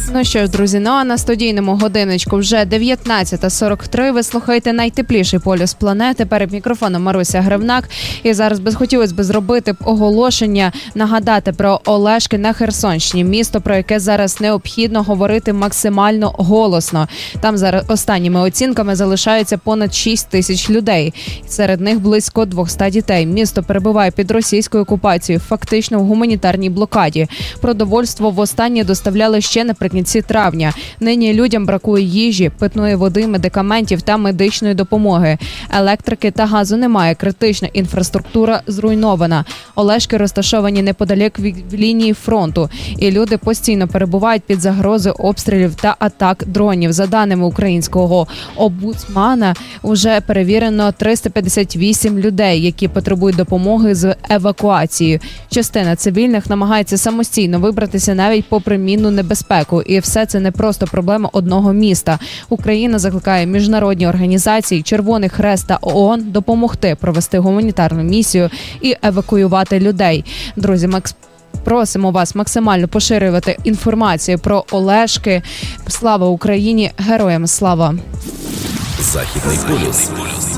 Ну що ж, друзі, а на студійному годиночку вже 19:43. Ви слухаєте найтепліший полюс планети. Перед мікрофоном Маруся Гривнак. І зараз хотілося б зробити оголошення, нагадати про Олешки на Херсонщині. Місто, про яке зараз необхідно говорити максимально голосно. Там зараз останніми оцінками залишаються понад 6 тисяч людей. Серед них близько 200 дітей. Місто перебуває під російською окупацією, фактично в гуманітарній блокаді. Продовольство востаннє доставляли ще наприкінці травня. Нині людям бракує їжі, питної води, медикаментів та медичної допомоги. Електрики та газу немає, критична інфраструктура зруйнована. Олешки розташовані неподалік від лінії фронту, і люди постійно перебувають під загрозою обстрілів та атак дронів. За даними українського омбудсмана, уже перевірено 358 людей, які потребують допомоги з евакуацією. Частина цивільних намагається самостійно вибратися навіть попри мінну небезпеку. І все це не просто проблема одного міста. Україна закликає міжнародні організації, Червоний Хрест та ООН допомогти провести гуманітарну місію і евакуювати людей. Друзі, просимо вас максимально поширювати інформацію про Олешки. Слава Україні! Героям слава! Західний полюс.